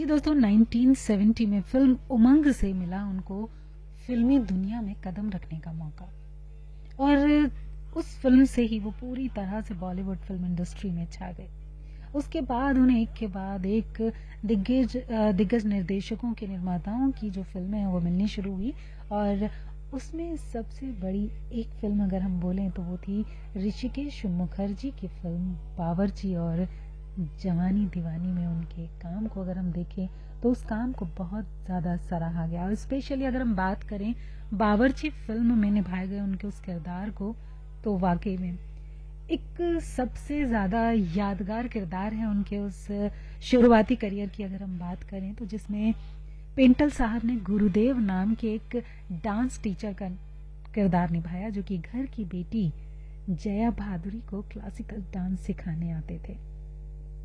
जी दोस्तों, 1970 में फिल्म उमंग से मिला उनको फिल्मी दुनिया में कदम रखने का मौका, और उस फिल्म से ही वो पूरी तरह से बॉलीवुड फिल्म इंडस्ट्री में छा गए। उसके बाद उन्हें एक के बाद एक दिग्गज निर्देशकों के निर्माताओं की जो फिल्में हैं वो मिलनी शुरू हुई, और उसमें सबसे बड़ी एक फिल्म अगर हम बोलें तो वो थी ऋषिकेश मुखर्जी की फिल्म बावर्ची। और जवानी दीवानी में उनके काम को अगर हम देखें तो उस काम को बहुत ज़्यादा सराहा गया, और स्पेशली अगर हम बात करें बावर्ची फिल्म में निभाए गए उनके उस किरदार को, तो वाकई में एक सबसे ज़्यादा यादगार किरदार है उनके उस शुरुआती करियर की अगर हम बात करें तो, जिसमें पेंटल साहब ने गुरुदेव नाम के एक डांस टीचर का किरदार निभाया, जो कि घर की बेटी जया भादुरी को क्लासिकल डांस सिखाने आते थे।